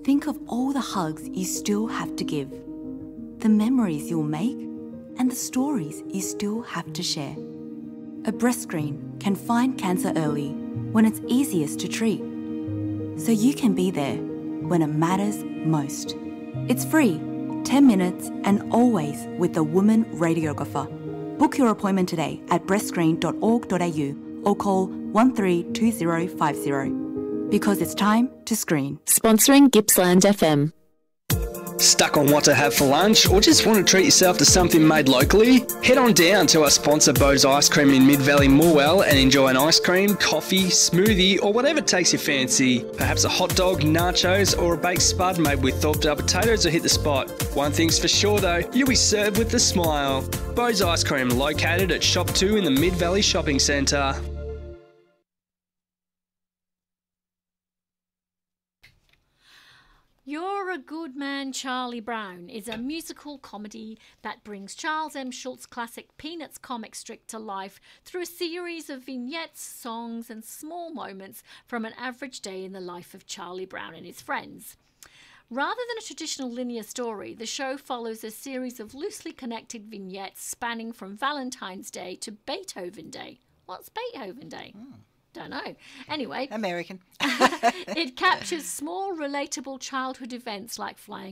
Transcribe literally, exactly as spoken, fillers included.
Think of all the hugs you still have to give, the memories you'll make, and the stories you still have to share. A breast screen can find cancer early when it's easiest to treat, so you can be there when it matters most. It's free, ten minutes, and always with a woman radiographer. Book your appointment today at breast screen dot org dot a u or call one three two zero five zero. Because it's time to screen. Sponsoring Gippsland F M. Stuck on what to have for lunch or just want to treat yourself to something made locally? Head on down to our sponsor Bo's Ice Cream in Mid-Valley Morwell and enjoy an ice cream, coffee, smoothie or whatever takes your fancy. Perhaps a hot dog, nachos or a baked spud made with thawed up potatoes will hit the spot. One thing's for sure though, you'll be served with a smile. Bo's Ice Cream, located at Shop two in the Mid-Valley Shopping Centre. You're a Good Man, Charlie Brown is a musical comedy that brings Charles M. Schulz's classic Peanuts comic strip to life through a series of vignettes, songs and small moments from an average day in the life of Charlie Brown and his friends. Rather than a traditional linear story, the show follows a series of loosely connected vignettes spanning from Valentine's Day to Beethoven Day. What's Beethoven Day? Mm. Don't know. Anyway. American. It captures small, relatable childhood events like flying